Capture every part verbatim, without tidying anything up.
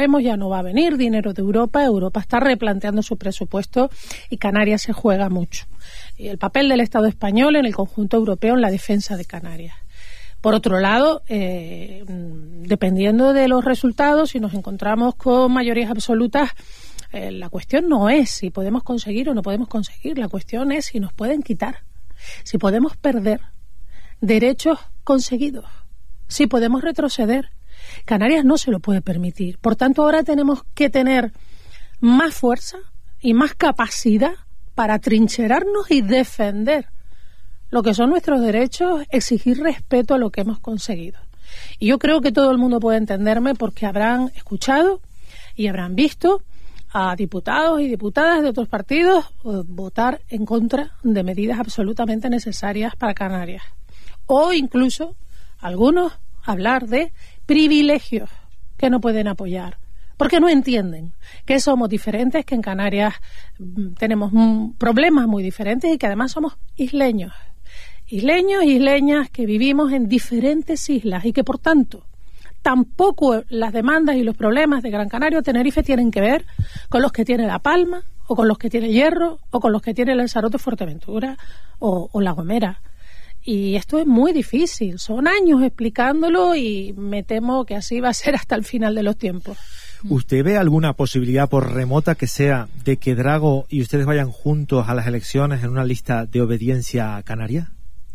sabemos, ya no va a venir dinero de Europa. Europa está replanteando su presupuesto y Canarias se juega mucho. Y el papel del Estado español en el conjunto europeo en la defensa de Canarias. Por otro lado, eh, dependiendo de los resultados, si nos encontramos con mayorías absolutas, eh, la cuestión no es si podemos conseguir o no podemos conseguir, la cuestión es si nos pueden quitar, si podemos perder derechos conseguidos, si podemos retroceder. Canarias no se lo puede permitir. Por tanto, ahora tenemos que tener más fuerza y más capacidad para trincherarnos y defender lo que son nuestros derechos, exigir respeto a lo que hemos conseguido. Y yo creo que todo el mundo puede entenderme porque habrán escuchado y habrán visto a diputados y diputadas de otros partidos votar en contra de medidas absolutamente necesarias para Canarias. O incluso algunos hablar de privilegios que no pueden apoyar, porque no entienden que somos diferentes, que en Canarias tenemos problemas muy diferentes y que además somos isleños. Isleños e isleñas que vivimos en diferentes islas y que, por tanto, tampoco las demandas y los problemas de Gran Canaria o Tenerife tienen que ver con los que tiene La Palma o con los que tiene Hierro o con los que tiene Lanzarote, Fuerteventura o, o La Gomera. Y esto es muy difícil, son años explicándolo y me temo que así va a ser hasta el final de los tiempos. ¿Usted ve alguna posibilidad, por remota que sea, de que Drago y ustedes vayan juntos a las elecciones en una lista de obediencia canaria?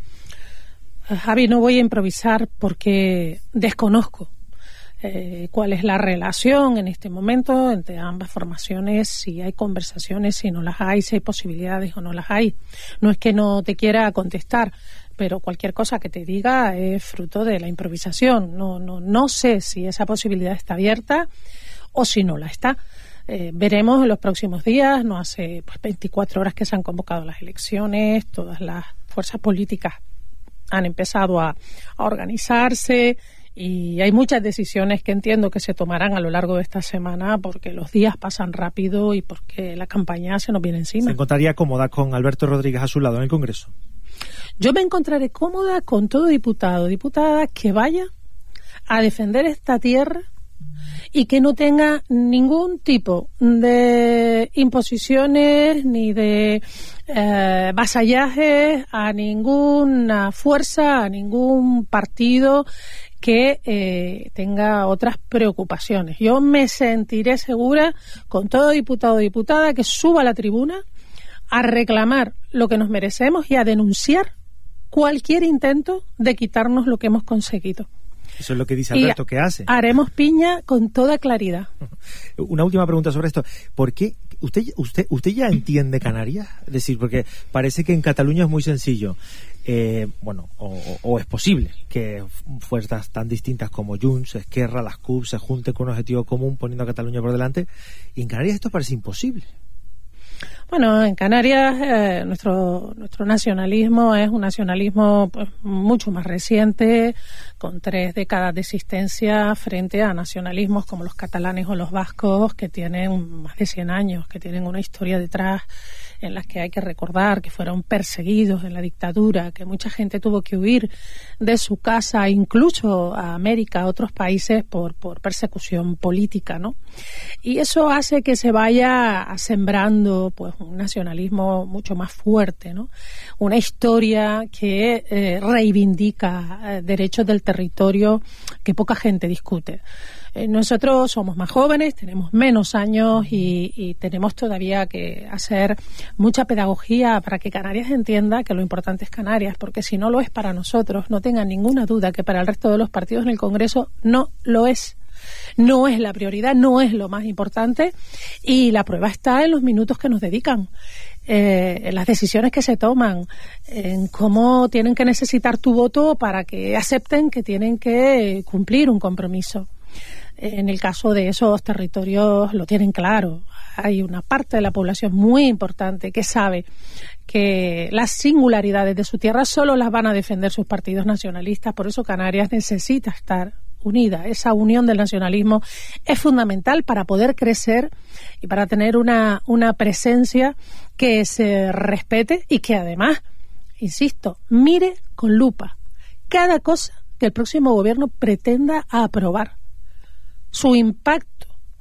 Javi, no voy a improvisar porque desconozco eh, cuál es la relación en este momento entre ambas formaciones, si hay conversaciones, si no las hay, si hay posibilidades o no las hay. No es que no te quiera contestar, pero cualquier cosa que te diga es fruto de la improvisación. No, no, no sé si esa posibilidad está abierta o si no la está. Eh, veremos en los próximos días. No hace pues, veinticuatro horas que se han convocado las elecciones, todas las fuerzas políticas han empezado a, a organizarse y hay muchas decisiones que entiendo que se tomarán a lo largo de esta semana porque los días pasan rápido y porque la campaña se nos viene encima. ¿Se encontraría cómoda con Alberto Rodríguez a su lado en el Congreso? Yo me encontraré cómoda con todo diputado o diputada que vaya a defender esta tierra y que no tenga ningún tipo de imposiciones ni de eh, vasallajes a ninguna fuerza, a ningún partido que eh, tenga otras preocupaciones. Yo me sentiré segura con todo diputado o diputada que suba a la tribuna a reclamar lo que nos merecemos y a denunciar cualquier intento de quitarnos lo que hemos conseguido. Eso es lo que dice Alberto y que hace. Haremos piña con toda claridad. Una última pregunta sobre esto. ¿Por qué usted usted usted ya entiende Canarias? Es decir, porque parece que en Cataluña es muy sencillo. Eh, bueno, o, o es posible que fuerzas tan distintas como Junts, Esquerra, las C U P se junten con un objetivo común poniendo a Cataluña por delante. Y en Canarias esto parece imposible. Bueno, en Canarias eh, nuestro nuestro nacionalismo es un nacionalismo pues, mucho más reciente, con tres décadas de existencia frente a nacionalismos como los catalanes o los vascos que tienen más de cien años, que tienen una historia detrás en las que hay que recordar que fueron perseguidos en la dictadura, que mucha gente tuvo que huir de su casa, incluso a América, a otros países, por, por persecución política, ¿no? Y eso hace que se vaya sembrando pues un nacionalismo mucho más fuerte, ¿no? Una historia que eh, reivindica eh, derechos del territorio que poca gente discute. Eh, nosotros somos más jóvenes, tenemos menos años y, y tenemos todavía que hacer mucha pedagogía para que Canarias entienda que lo importante es Canarias, porque si no lo es para nosotros, no tengan ninguna duda que para el resto de los partidos en el Congreso no lo es. No es la prioridad, no es lo más importante y la prueba está en los minutos que nos dedican, eh, en las decisiones que se toman, en cómo tienen que necesitar tu voto para que acepten que tienen que cumplir un compromiso. En el caso de esos territorios lo tienen claro. Hay una parte de la población muy importante que sabe que las singularidades de su tierra solo las van a defender sus partidos nacionalistas. Por eso Canarias necesita estar unida. Esa unión del nacionalismo es fundamental para poder crecer y para tener una, una presencia que se respete y que además, insisto, mire con lupa cada cosa que el próximo gobierno pretenda aprobar. Su impacto